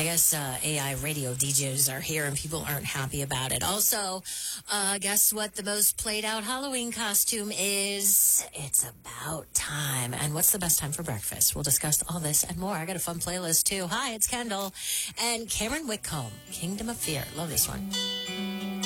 I guess AI radio DJs are here and people aren't happy about it. Also, guess what the most played out Halloween costume is? It's about time. And what's the best time for breakfast? We'll discuss all this and more. I got a fun playlist too. Hi, it's Kendall and Cameron Whitcomb, Kingdom of Fear. Love this one.